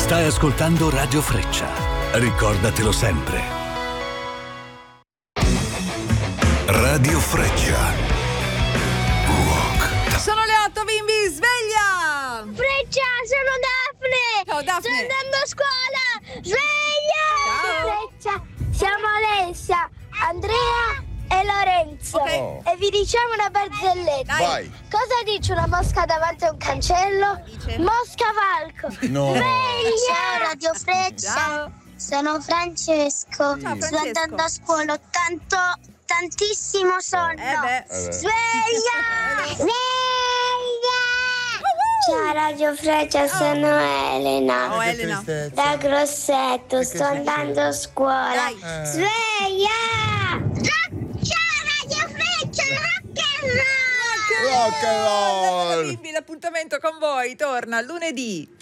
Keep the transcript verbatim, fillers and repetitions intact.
Stai ascoltando Radio Freccia. Ricordatelo sempre. Radio Freccia. Rock. Sono le otto, bimbi, sveglia! Freccia, sono Daphne! Ciao, Daphne! Sto andando a scuola! Sveglia! Ciao! Freccia, siamo Alessia, Andrea e Lorenzo. Ok. E vi diciamo una barzelletta. Dai. Vai. Cosa dice una mosca davanti a un cancello? Dice? Mosca valco! No. Sveglia! Ciao Radio Freccia! Ciao! Sono Francesco. Ciao, Sto Francesco. andando a scuola, ho tanto, tantissimo sonno. Eh beh. Eh beh. Sveglia! Sveglia! Ciao Radio Freccia, sono Elena. Oh, Elena. Da Grosseto, sto andando a scuola. Dai. Eh. Sveglia! Ciao Radio Freccia, rock and roll! Rock and roll. Bimbi, l'appuntamento con voi torna lunedì